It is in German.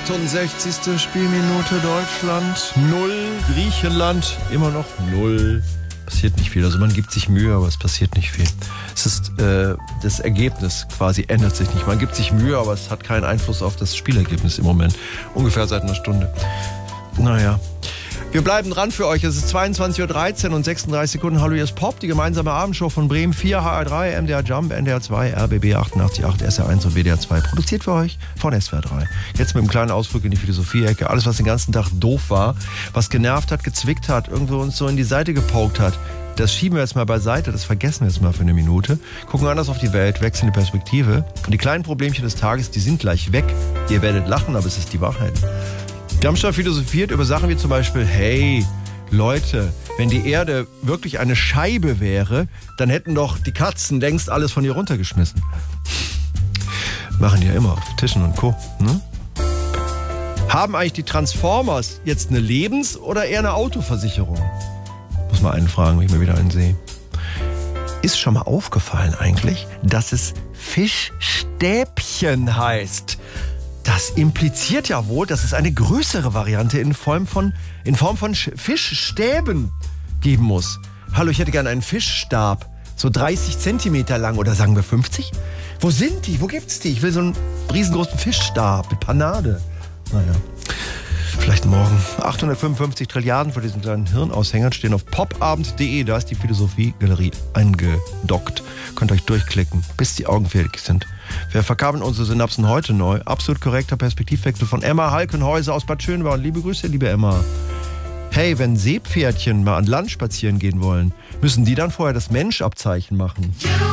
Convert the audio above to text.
68. Spielminute Deutschland 0, Griechenland immer noch 0. Passiert nicht viel, also man gibt sich Mühe, aber es passiert nicht viel. Es ist das Ergebnis quasi ändert sich nicht. Man gibt sich Mühe, aber es hat keinen Einfluss auf das Spielergebnis im Moment. Ungefähr seit einer Stunde. Naja. Wir bleiben dran für euch. Es ist 22.13 Uhr und 36 Sekunden. Hallo, hier ist Pop, die gemeinsame Abendshow von Bremen 4, HR3, MDR Jump, NDR 2, RBB 88.8, SR1 und WDR 2. Produziert für euch von SWR 3. Jetzt mit einem kleinen Ausflug in die Philosophie-Ecke. Alles, was den ganzen Tag doof war, was genervt hat, gezwickt hat, irgendwo uns so in die Seite gepokt hat, das schieben wir jetzt mal beiseite, das vergessen wir jetzt mal für eine Minute. Gucken anders auf die Welt, wechseln die Perspektive. Und die kleinen Problemchen des Tages, die sind gleich weg. Ihr werdet lachen, aber es ist die Wahrheit. Wir haben schon philosophiert über Sachen wie zum Beispiel, hey, Leute, wenn die Erde wirklich eine Scheibe wäre, dann hätten doch die Katzen längst alles von ihr runtergeschmissen. Machen die ja immer auf Tischen und Co. Ne? Haben eigentlich die Transformers jetzt eine Lebens- oder eher eine Autoversicherung? Muss mal einen fragen, wenn ich mal wieder einen sehe. Ist schon mal aufgefallen eigentlich, dass es Fischstäbchen heißt? Das impliziert ja wohl, dass es eine größere Variante in Form von Fischstäben geben muss. Hallo, ich hätte gerne einen Fischstab. So 30 Zentimeter lang oder sagen wir 50? Wo sind die? Wo gibt's die? Ich will so einen riesengroßen Fischstab mit Panade. Naja, vielleicht morgen. 855 Trilliarden von diesen kleinen Hirnaushängern stehen auf popabend.de. Da ist die Philosophie-Galerie eingedockt. Könnt euch durchklicken, bis die Augen fertig sind. Wir verkabeln unsere Synapsen heute neu. Absolut korrekter Perspektivwechsel von Emma Halkenhäuser aus Bad Schönborn. Liebe Grüße, liebe Emma. Hey, wenn Seepferdchen mal an Land spazieren gehen wollen, müssen die dann vorher das Menschabzeichen machen.